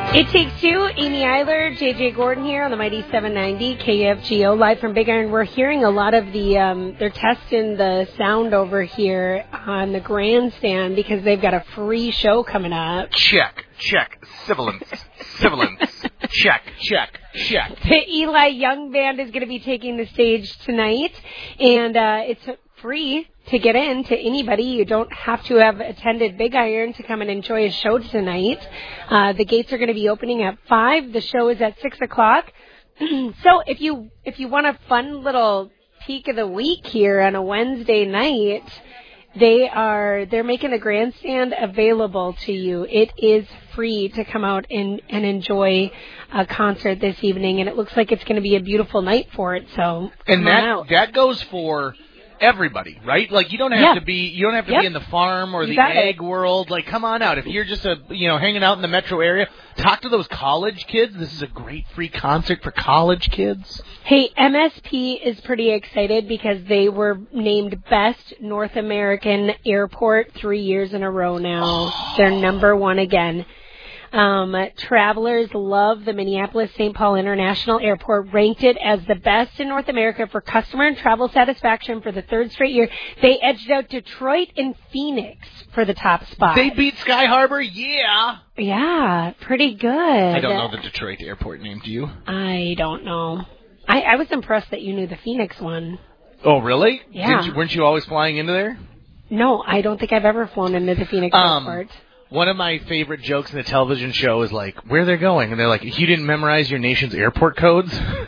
It Takes Two, Amy Eiler, JJ Gordon here on the Mighty 790 KFGO, live from Big Iron. We're hearing a lot of the, they're testing the sound over here on the grandstand because they've got a free show coming up. Check. Sibilance. Check. The Eli Young Band is going to be taking the stage tonight, and it's free to get in to anybody. You don't have to have attended Big Iron to come and enjoy a show tonight. The gates are going to be opening at 5. The show is at 6 o'clock. So if you want a fun little peek of the week here on a Wednesday night, they're making the grandstand available to you. It is free to come out and enjoy a concert this evening, and it looks like it's going to be a beautiful night for it. So and that goes for everybody, right? Like you don't have to be in the farm or the egg world. Like come on out. If you're just hanging out in the metro area, talk to those college kids. This is a great free concert for college kids. Hey, MSP is pretty excited because they were named Best North American Airport 3 years in a row now. They're number 1 again. Travelers love the Minneapolis-St. Paul International Airport, ranked it as the best in North America for customer and travel satisfaction for the 3rd straight year. They edged out Detroit and Phoenix for the top spot. They beat Sky Harbor, yeah. Yeah, pretty good. I don't know the Detroit airport name, do you? I don't know. I was impressed that you knew the Phoenix one. Oh, really? Yeah. Weren't you always flying into there? No, I don't think I've ever flown into the Phoenix airport. One of my favorite jokes in the television show is like, where they're going. And they're like, you didn't memorize your nation's airport codes? And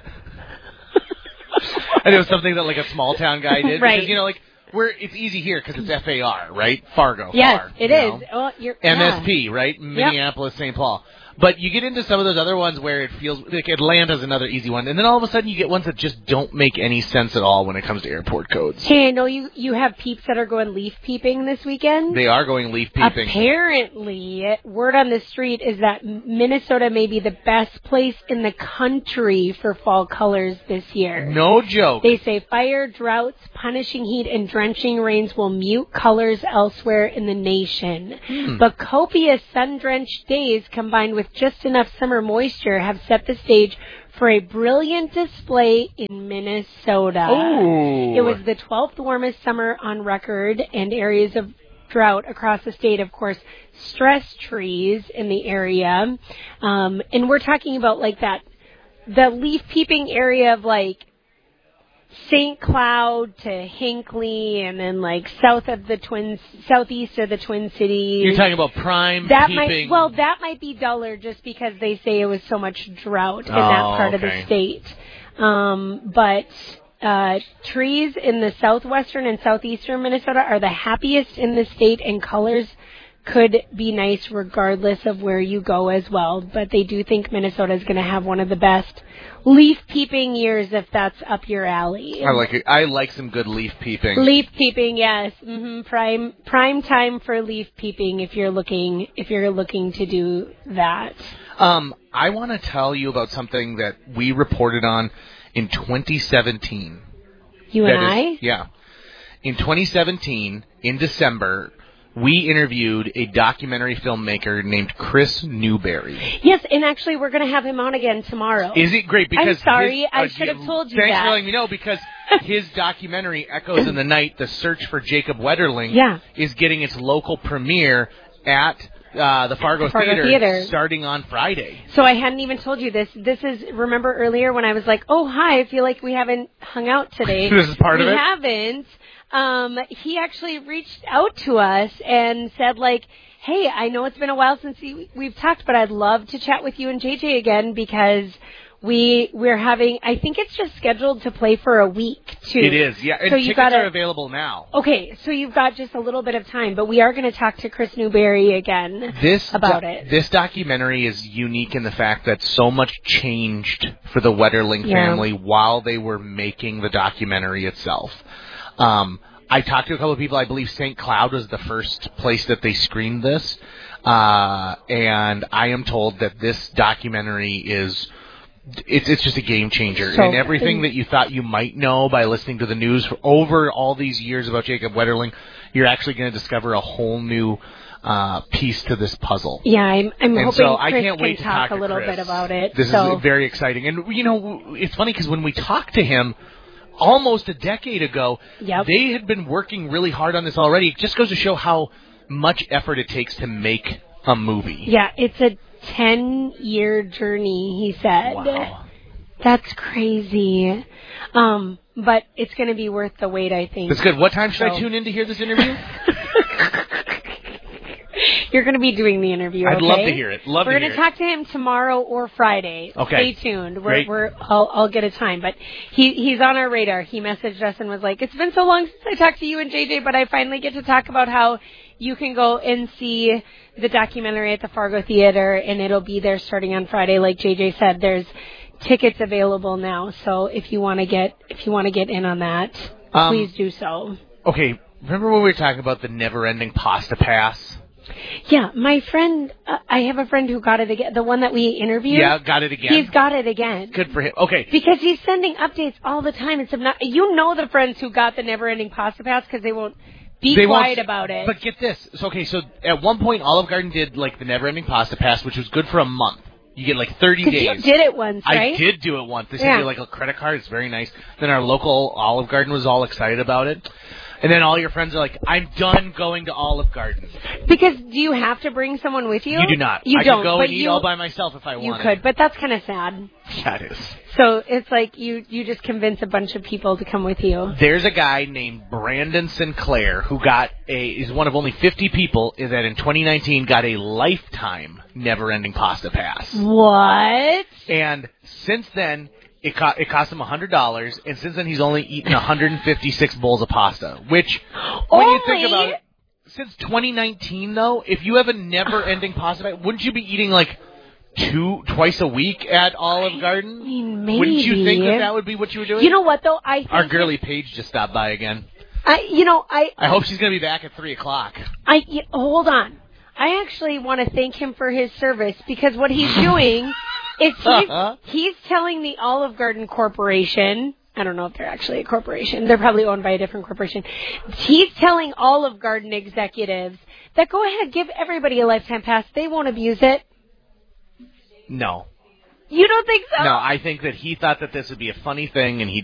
it was something that like a small town guy did. Right. Because, it's easy here because it's FAR, right? Fargo. Yes, FAR, it is. Well, MSP, right? Minneapolis, St. Paul. But you get into some of those other ones where it feels like Atlanta's another easy one. And then all of a sudden you get ones that just don't make any sense at all when it comes to airport codes. Hey, I know you have peeps that are going leaf peeping this weekend. They are going leaf peeping. Apparently, word on the street is that Minnesota may be the best place in the country for fall colors this year. No joke. They say fire, droughts, punishing heat, and drenching rains will mute colors elsewhere in the nation. But copious sun-drenched days combined with just enough summer moisture have set the stage for a brilliant display in Minnesota. Ooh. It was the 12th warmest summer on record, and areas of drought across the state, of course, stress trees in the area. And we're talking about like the leaf peeping area of like St. Cloud to Hinckley, and then like southeast of the Twin Cities. You're talking about prime peeping. That might be duller just because they say it was so much drought in that part of the state. But trees in the southwestern and southeastern Minnesota are the happiest in the state, and colors could be nice regardless of where you go as well. But they do think Minnesota is going to have one of the best leaf peeping years if that's up your alley. I like it. I like some good leaf peeping. Leaf peeping, yes. Prime time for leaf peeping if you're looking to do that. I want to tell you about something that we reported on in 2017. You and I? Yeah. In 2017, in December, we interviewed a documentary filmmaker named Chris Newberry. Yes, and actually we're going to have him on again tomorrow. Is it great? Because I'm sorry, I should have told you thanks that. for letting me know, because his documentary, Echoes in the Night, The Search for Jacob Wetterling, is getting its local premiere at the Fargo Theater starting on Friday. So I hadn't even told you this. This is, remember earlier when I was like, oh, hi, I feel like we haven't hung out today. This is part of it? We haven't. He actually reached out to us and said, like, hey, I know it's been a while since we've talked, but I'd love to chat with you and JJ again because we're having, I think it's just scheduled to play for a week, too. It is, yeah. And so tickets are available now. Okay, so you've got just a little bit of time, but we are going to talk to Chris Newberry again about it. This documentary is unique in the fact that so much changed for the Wetterling family while they were making the documentary itself. I talked to a couple of people. I believe St. Cloud was the first place that they screened this. And I am told that this documentary is... It's just a game changer. And everything that you thought you might know by listening to the news for over all these years about Jacob Wetterling, you're actually going to discover a whole new piece to this puzzle. Yeah, I'm hoping so I Chris can't wait can to talk talk a little to Chris. bit about it. This is very exciting. And, it's funny because when we talked to him almost a decade ago, they had been working really hard on this already. It just goes to show how much effort it takes to make a movie. Yeah, it's a 10-year journey, he said. Wow. That's crazy. But it's going to be worth the wait, I think. That's good. What time should I tune in to hear this interview? You're going to be doing the interview, I'd love to hear it. We're going to talk to him tomorrow or Friday. Okay. Stay tuned. Great. I'll get a time. But he's on our radar. He messaged us and was like, it's been so long since I talked to you and JJ, but I finally get to talk about how you can go and see the documentary at the Fargo Theater, and it'll be there starting on Friday. Like JJ said, there's tickets available now. So if you want to get in on that, please do so. Okay. Remember when we were talking about the never-ending pasta pass? Yeah, my friend, I have a friend who got it again, the one that we interviewed. Yeah, got it again. He's got it again. Good for him. Okay. Because he's sending updates all the time. It's the friends who got the never-ending pasta pass because they won't be quiet about it. But get this. So at one point, Olive Garden did like the never-ending pasta pass, which was good for a month. You get like 30 days. You did it once, right? I did do it once. They sent you like a credit card. It's very nice. Then our local Olive Garden was all excited about it. And then all your friends are like, I'm done going to Olive Garden. Because do you have to bring someone with you? You do not. You I don't. could go and eat all by myself if I wanted. You could, but that's kind of sad. Yeah, it is. So it's like you just convince a bunch of people to come with you. There's a guy named Brandon Sinclair who is one of only 50 people that in 2019 got a lifetime never-ending pasta pass. What? And since then, it cost him $100, and since then he's only eaten 156 bowls of pasta, which, when you think about it, since 2019, though, if you have a never-ending pasta pass, wouldn't you be eating like twice a week at Olive Garden? I mean, maybe. Wouldn't you think that would be what you were doing? You know what, though? I think our girly Paige just stopped by again. I hope she's going to be back at 3 o'clock. Hold on. I actually want to thank him for his service because what he's doing is he's telling the Olive Garden Corporation, I don't know if they're actually a corporation, they're probably owned by a different corporation. He's telling Olive Garden executives that go ahead, give everybody a lifetime pass. They won't abuse it. No. You don't think so? No, I think that he thought that this would be a funny thing and he